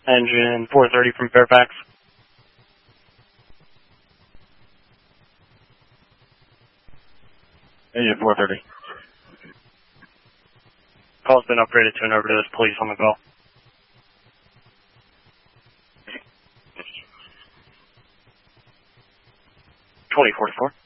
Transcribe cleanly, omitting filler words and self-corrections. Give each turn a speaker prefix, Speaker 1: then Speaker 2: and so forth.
Speaker 1: Engine 430 from Fairfax.
Speaker 2: Engine 430.
Speaker 1: Call's been upgraded to an overdose. Police on the call. 2044.